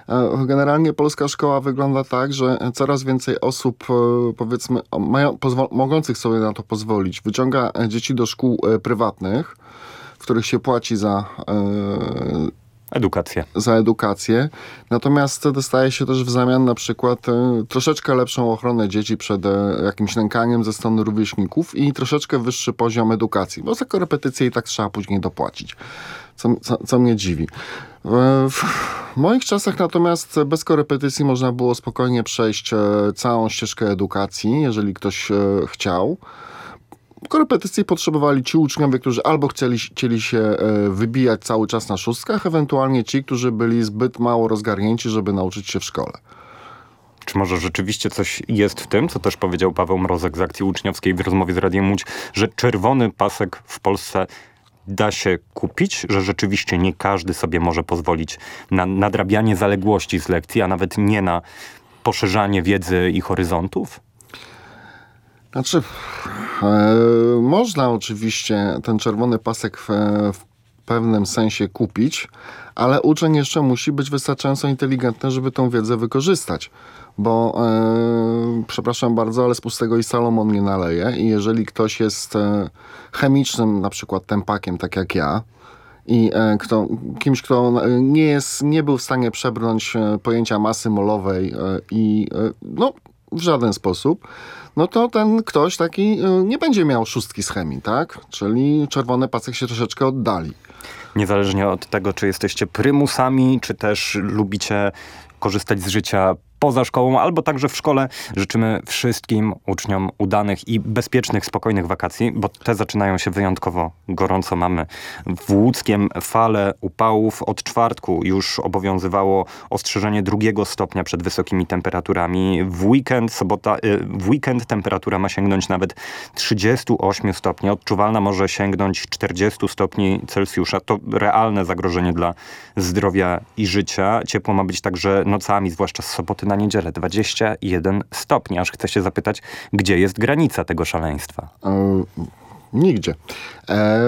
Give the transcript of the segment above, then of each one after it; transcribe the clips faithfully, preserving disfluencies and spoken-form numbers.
Generalnie polska szkoła wygląda tak, że coraz więcej osób, powiedzmy, mają, pozwol- mogących sobie na to pozwolić, wyciąga dzieci do szkół prywatnych, w których się płaci za Edukację. za edukację. Natomiast dostaje się też w zamian na przykład e, troszeczkę lepszą ochronę dzieci przed e, jakimś nękaniem ze strony rówieśników i troszeczkę wyższy poziom edukacji, bo za korepetycje i tak trzeba później dopłacić. Co, co, co mnie dziwi. E, w moich czasach natomiast bez korepetycji można było spokojnie przejść e, całą ścieżkę edukacji, jeżeli ktoś e, chciał. Korepetycji potrzebowali ci uczniowie, którzy albo chcieli, chcieli się e, wybijać cały czas na szóstkach, ewentualnie ci, którzy byli zbyt mało rozgarnięci, żeby nauczyć się w szkole. Czy może rzeczywiście coś jest w tym, co też powiedział Paweł Mrozek z Akcji Uczniowskiej w rozmowie z Radiem Łódź, że czerwony pasek w Polsce da się kupić, że rzeczywiście nie każdy sobie może pozwolić na nadrabianie zaległości z lekcji, a nawet nie na poszerzanie wiedzy i horyzontów? Znaczy, e, można oczywiście ten czerwony pasek w, w pewnym sensie kupić, ale uczeń jeszcze musi być wystarczająco inteligentny, żeby tą wiedzę wykorzystać. Bo, e, przepraszam bardzo, ale z pustego i Salomon nie naleje. I jeżeli ktoś jest e, chemicznym, na przykład tempakiem, tak jak ja, i e, kto, kimś, kto nie, jest, nie był w stanie przebrnąć e, pojęcia masy molowej e, i e, no, w żaden sposób, no to ten ktoś taki e, nie będzie miał szóstki z chemii, tak? Czyli czerwony pasek się troszeczkę oddali. Niezależnie od tego, czy jesteście prymusami, czy też lubicie korzystać z życia poza szkołą, albo także w szkole. Życzymy wszystkim uczniom udanych i bezpiecznych, spokojnych wakacji, bo te zaczynają się wyjątkowo gorąco. Mamy w Łódzkiem falę upałów. Od czwartku już obowiązywało ostrzeżenie drugiego stopnia przed wysokimi temperaturami. W weekend, sobota, w weekend temperatura ma sięgnąć nawet trzydziestu ośmiu stopni. Odczuwalna może sięgnąć czterdziestu stopni Celsjusza. To realne zagrożenie dla zdrowia i życia. Ciepło ma być także nocami, zwłaszcza z soboty na niedzielę. dwadzieścia jeden stopni. Aż chcę się zapytać, gdzie jest granica tego szaleństwa? E, nigdzie. E,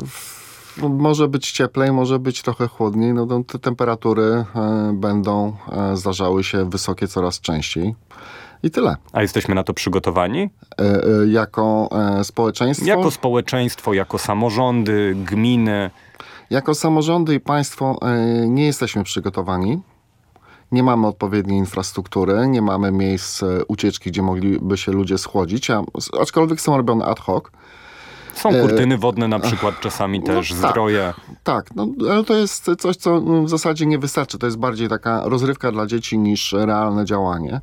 w, może być cieplej, może być trochę chłodniej. No, to te temperatury e, będą e, zdarzały się wysokie coraz częściej. I tyle. A jesteśmy na to przygotowani? E, e, jako e, społeczeństwo? Jako społeczeństwo, jako samorządy, gminy. Jako samorządy i państwo e, nie jesteśmy przygotowani. Nie mamy odpowiedniej infrastruktury, nie mamy miejsc e, ucieczki, gdzie mogliby się ludzie schłodzić, a, aczkolwiek są robione ad hoc. Są kurtyny wodne na przykład, czasami też, no, tak, zdroje. Tak, no, ale to jest coś, co w zasadzie nie wystarczy. To jest bardziej taka rozrywka dla dzieci niż realne działanie.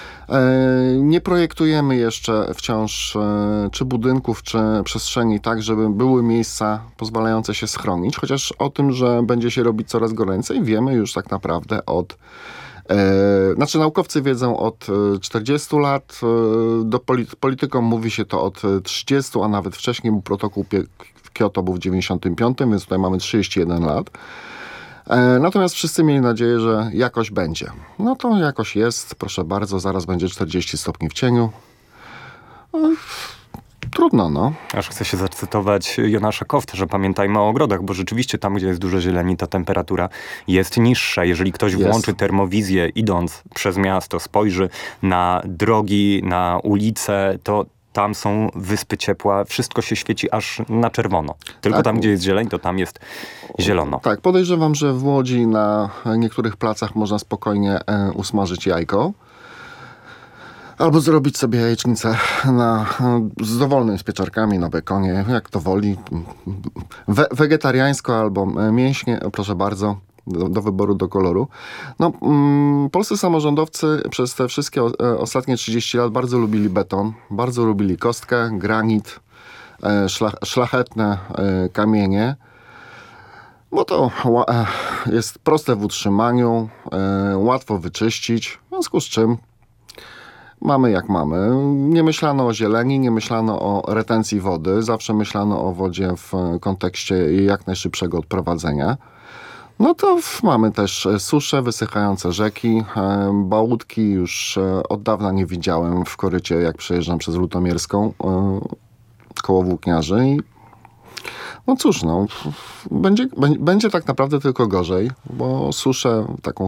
Nie projektujemy jeszcze wciąż czy budynków, czy przestrzeni tak, żeby były miejsca pozwalające się schronić, chociaż o tym, że będzie się robić coraz goręcej, wiemy już tak naprawdę od e, znaczy naukowcy wiedzą od czterdziestu lat, do polit- politykom mówi się to od trzydziestu, a nawet wcześniej, bo protokół Kioto był w dziewięćdziesiątym piątym, więc tutaj mamy trzydzieści jeden lat. Natomiast wszyscy mieli nadzieję, że jakoś będzie. No to jakoś jest, proszę bardzo, zaraz będzie czterdzieści stopni w cieniu. Trudno, no. Aż chcę się zacytować Jonasza Kofta, że pamiętajmy o ogrodach, bo rzeczywiście tam, gdzie jest dużo zieleni, ta temperatura jest niższa. Jeżeli ktoś jest. włączy termowizję, idąc przez miasto, spojrzy na drogi, na ulice, to tam są wyspy ciepła, wszystko się świeci aż na czerwono. Tylko tak. tam, gdzie jest zieleń, to tam jest zielono. Tak, podejrzewam, że w Łodzi na niektórych placach można spokojnie e, usmażyć jajko. Albo zrobić sobie jajecznicę na, z dowolnymi pieczarkami na bekonie, jak to woli. We, wegetariańsko albo mięśnie, proszę bardzo. Do, do wyboru, do koloru. No, mm, polscy samorządowcy przez te wszystkie o, e, ostatnie trzydzieści lat bardzo lubili beton, bardzo lubili kostkę, granit, e, szlach, szlachetne e, kamienie, bo to ła, e, jest proste w utrzymaniu, e, łatwo wyczyścić, w związku z czym mamy jak mamy. Nie myślano o zieleni, nie myślano o retencji wody, zawsze myślano o wodzie w kontekście jej jak najszybszego odprowadzenia. No to mamy też susze, wysychające rzeki, bałutki już od dawna nie widziałem w korycie, jak przejeżdżam przez Lutomierską koło Włókniarzy. I no cóż, no, będzie, będzie tak naprawdę tylko gorzej, bo suszę taką